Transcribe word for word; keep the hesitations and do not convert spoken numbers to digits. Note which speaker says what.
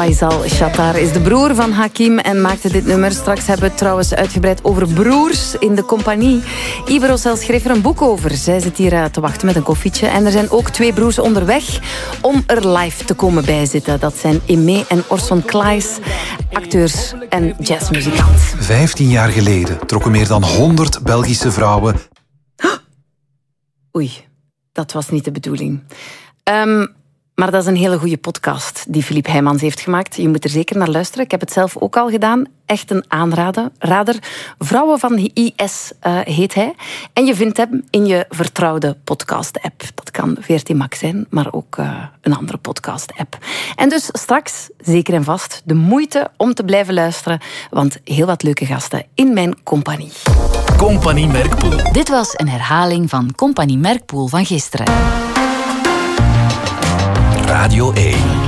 Speaker 1: Faisal Shattar is de broer van Hakim en maakte dit nummer. Straks hebben we het trouwens uitgebreid over broers in de compagnie. Ibero zelfs schreef er een boek over. Zij zit hier te wachten met een koffietje. En er zijn ook twee broers onderweg om er live te komen bijzitten. Dat zijn Aimé en Orson Claes, acteurs en jazzmuzikant.
Speaker 2: Vijftien jaar geleden trokken meer dan honderd Belgische vrouwen...
Speaker 1: Oei, dat was niet de bedoeling. Um, maar dat is een hele goede podcast die Philippe Heijmans heeft gemaakt. Je moet er zeker naar luisteren. Ik heb het zelf ook al gedaan. Echt een aanrader. Rader. Vrouwen van I S uh, heet hij. En je vindt hem in je vertrouwde podcast-app. Dat kan V R T Max zijn, maar ook uh, een andere podcast-app. En dus straks, zeker en vast, de moeite om te blijven luisteren. Want heel wat leuke gasten in mijn compagnie.
Speaker 3: Compagnie Merkpoel.
Speaker 4: Dit was een herhaling van Compagnie Merkpoel van gisteren.
Speaker 3: Radio één.